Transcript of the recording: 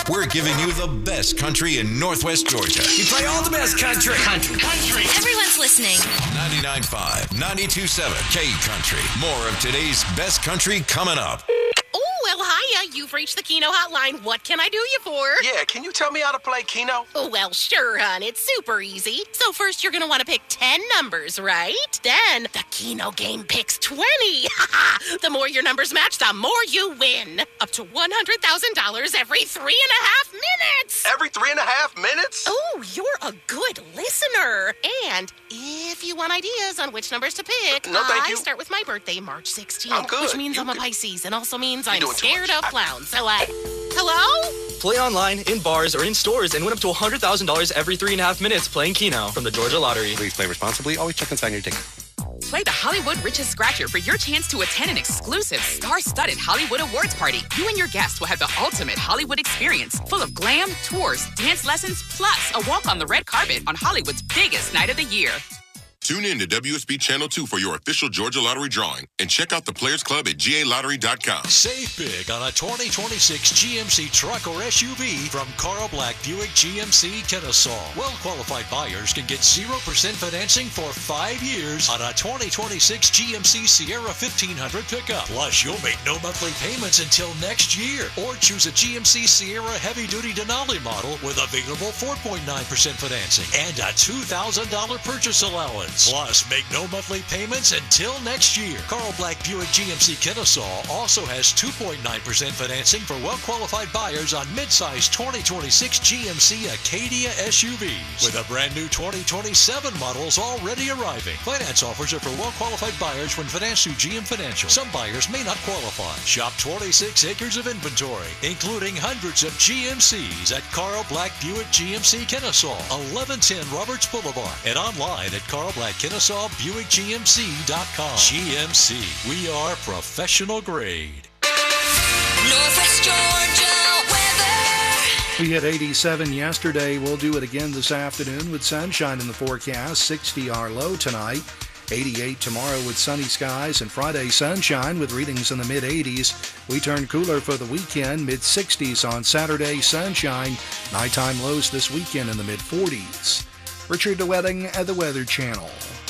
We're giving you the best country in Northwest Georgia. We play all the best country. Country. Everyone's listening. 99.5, 92.7 K Country. More of today's best country coming up. Oh, well, hiya. You've reached the Keno hotline. What can I do you for? Yeah, can you tell me how to play Keno? Oh, well, sure, hon. It's super easy. So first, you're going to want to pick 10 numbers, right? Then the Keno game picks 20. The more your numbers match, the more you win. Up to $100,000 every 3.5 minutes. Every 3.5 minutes? Oh, you're a good listener. And if you want ideas on which numbers to pick, No, thank you. I start with my birthday, March 16th. I'm good. Which means You I'm a good. Pisces and also means You're I'm doing too scared much. of clowns. So, hello? Play online, in bars, or in stores and win up to $100,000 every 3.5 minutes playing Keno from the Georgia Lottery. Please play responsibly. Always check and sign your ticket. Play the Hollywood Riches Scratcher for your chance to attend an exclusive star-studded Hollywood Awards party. You and your guests will have the ultimate Hollywood experience, full of glam, tours, dance lessons, plus a walk on the red carpet on Hollywood's biggest night of the year. Tune in to WSB Channel 2 for your official Georgia Lottery drawing and check out the Players Club at galottery.com. Save big on a 2026 GMC truck or SUV from Carl Black Buick GMC Kennesaw. Well-qualified buyers can get 0% financing for 5 years on a 2026 GMC Sierra 1500 pickup. Plus, you'll make no monthly payments until next year. Or choose a GMC Sierra heavy-duty Denali model with available 4.9% financing and a $2,000 purchase allowance. Plus, make no monthly payments until next year. Carl Black Buick GMC Kennesaw also has 2.9% financing for well-qualified buyers on mid-size 2026 GMC Acadia SUVs, with a brand new 2027 models already arriving. Finance offers are for well-qualified buyers when financed through GM Financial. Some buyers may not qualify. Shop 26 acres of inventory, including hundreds of GMCs at Carl Black Buick GMC Kennesaw, 1110 Roberts Boulevard, and online at CarlBlackKennesawBuickGMC.com. GMC, we are professional grade. Northwest Georgia weather. We hit 87 yesterday. We'll do it again this afternoon with sunshine in the forecast. 60 our low tonight. 88 tomorrow with sunny skies, and Friday sunshine with readings in the mid-80s. We turn cooler for the weekend, mid-60s on Saturday, sunshine. Nighttime lows this weekend in the mid-40s. Richard DeWetting at the Weather Channel.